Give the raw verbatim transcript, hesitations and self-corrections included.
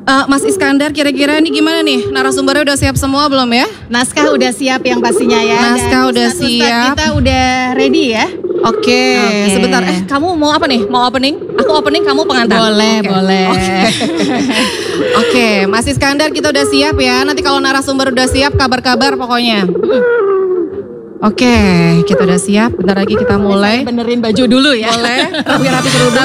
Uh, Mas Iskandar, kira-kira ini gimana nih? Narasumbernya udah siap semua belum ya? Naskah udah siap yang pastinya ya. Naskah Dan udah Ustadz-ustadz siap. kita udah ready ya. Oke, okay. Okay. Sebentar. Eh, kamu mau apa nih? Mau opening? Aku opening, kamu pengantar. Boleh, okay. boleh. Oke, okay. okay. Mas Iskandar kita udah siap ya. Nanti kalau narasumber udah siap, kabar-kabar pokoknya. Oke, okay. Kita udah siap. Bentar lagi kita mulai. Saya benerin baju dulu ya. Boleh. Rapi-rapi kerudung.